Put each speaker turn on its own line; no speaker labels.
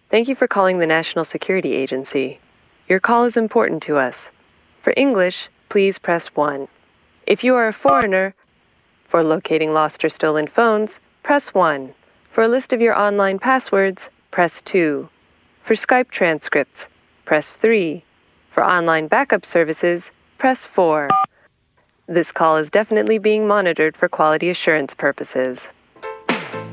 Thank you for calling the National Security Agency. Your call is important to us. For English, please press 1. If you are a foreigner, for locating lost or stolen phones, press 1. For a list of your online passwords, press 2. For Skype transcripts, press 3. For online backup services, press 4. This call is definitely being monitored for quality assurance purposes.